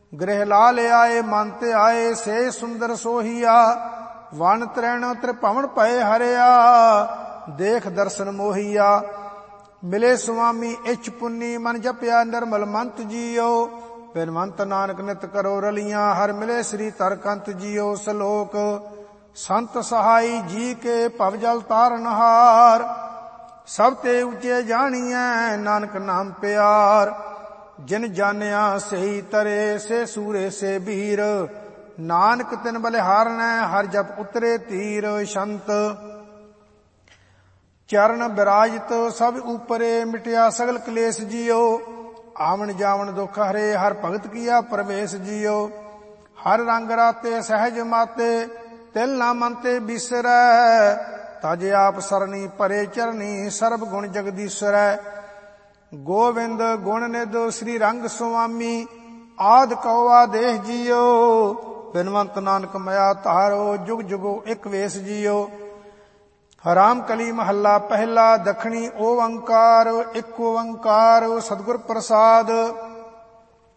ਗ੍ਰਹਿ ਲਾ ਲਿਆਏ ਮਨ ਤੇ ਆਏ, ਸੇ ਸੁੰਦਰ ਸੋਹੀਆ। ਵਨ ਤ੍ਰੈਣ ਤ੍ਰਿਭਵਨ ਭਏ ਹਰਿਆ, ਦੇਖ ਦਰਸ਼ਨ ਮੋਹੀਆ। ਮਿਲੇ ਸੁਆਮੀ ਇੱਛ ਪੁੰਨੀ, ਮਨ ਜਪਿਆ ਨਿਰਮਲ ਮੰਤ ਜੀਓ। ਬਿਨਵੰਤ ਨਾਨਕ ਨਿਤ ਕਰੋ ਰਲੀਆਂ, ਹਰ ਮਿਲੇ ਸ੍ਰੀ ਤਰਕੰਤ ਜੀਓ। ਸਲੋਕ ਸੰਤ ਸਹਾਈ ਜੀ ਕੇ ਭਵ ਜਲ ਤਾਰਨਹਾਰ, ਸਭ ਤੇ ਉਚੇ ਜਾਣੀਐ ਨਾਨਕ ਨਾਮ ਪਿਆਰ। ਜਿਨ ਜਾਣਿਆ ਸਹੀ ਤਰੇ, ਸੇ ਸੂਰੇ ਸੇ ਬੀਰ। ਨਾਨਕ ਤਿਨ ਬਲਿਹਾਰਨੈ, ਹਰ ਜਪ ਉਤਰੇ ਤੀਰ। ਸ਼ੰਤ ਚਰਨ ਬਿਰਾਜਤ ਸਭ ਉਪਰੇ, ਮਿਟਿਆ ਸਗਲ ਕਲੇਸ਼ ਜੀਓ। ਆਵਣ ਜਾਵਣ ਦੁਖ ਹਰੇ, ਹਰ ਭਗਤ ਕੀਆ ਪ੍ਰਵੇਸ਼ ਜੀਓ। ਹਰ ਰੰਗ ਰਾਤੇ ਸਹਿਜ ਮਾਤੇ, ਤਿਲ ਨਾ ਮਨ ਤੇ ਬਿਸਰੈ। ਤਜ ਆਪ ਸਰਣੀ ਪਰੇ ਚਰਨੀ, ਸਰਬ ਗੁਣ ਜਗਦੀਸ਼ਰੈ। ਗੋਵਿੰਦ ਗੁਣ ਨਿਧ ਸ੍ਰੀ ਰੰਗ ਸੁਆਮੀ, ਆਦਿ ਕਉ ਆਦੇਸ਼ ਜੀਓ। ਬਿਨਵੰਤ ਨਾਨਕ ਮਇਆ ਧਾਰੋ, ਜੁਗ ਜੁਗੋ ਇਕ ਵੇਸ ਜੀਓ। ਰਾਮ ਕਲੀ ਮਹੱਲਾ ਪਹਿਲਾ, ਦਖਣੀ ਓੰਕਾਰ। ਇਕ ਓੰਕਾਰ ਸਤਿਗੁਰ ਪ੍ਰਸਾਦ।